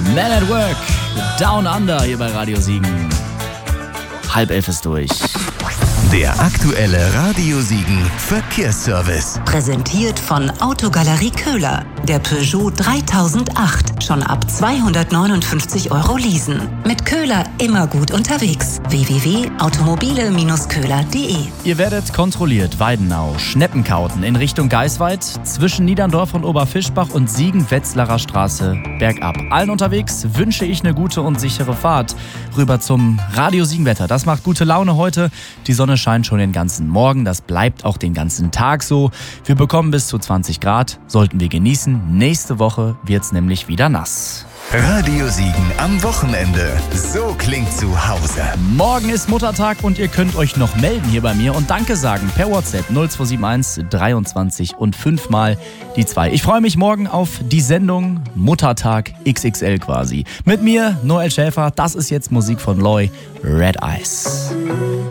Man at Work, Down Under hier bei Radio Siegen. 10:30 ist durch. Der aktuelle Radio Siegen Verkehrsservice. Präsentiert von Autogalerie Köhler. Der Peugeot 3008. Schon ab 259 € leasen. Mit Köhler immer gut unterwegs. www.automobile-köhler.de. Ihr werdet kontrolliert. Weidenau, Schneppenkauten in Richtung Geisweit, zwischen Niederndorf und Oberfischbach und Siegen-Wetzlarer Straße bergab. Allen unterwegs wünsche ich eine gute und sichere Fahrt rüber zum Radio Siegen-Wetter. Das macht gute Laune heute. Die Sonne scheint schon den ganzen Morgen. Das bleibt auch den ganzen Tag so. Wir bekommen bis zu 20 Grad. Sollten wir genießen. Nächste Woche wird's nämlich wieder nass. Radio Siegen am Wochenende. So klingt zu Hause. Morgen ist Muttertag und ihr könnt euch noch melden hier bei mir und Danke sagen per WhatsApp 0271 23 und 5 mal die 2. Ich freue mich morgen auf die Sendung Muttertag XXL quasi. Mit mir, Noel Schäfer. Das ist jetzt Musik von Loy, Red Eyes.